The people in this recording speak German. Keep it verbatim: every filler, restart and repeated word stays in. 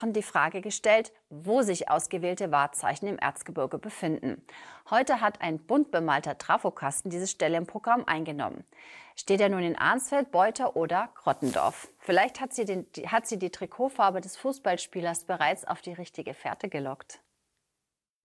die Frage gestellt, wo sich ausgewählte Wahrzeichen im Erzgebirge befinden. Heute hat ein bunt bemalter Trafokasten diese Stelle im Programm eingenommen. Steht er nun in Arnsfeld, Beuter oder Grottendorf? Vielleicht hat sie, den, hat sie die Trikotfarbe des Fußballspielers bereits auf die richtige Fährte gelockt.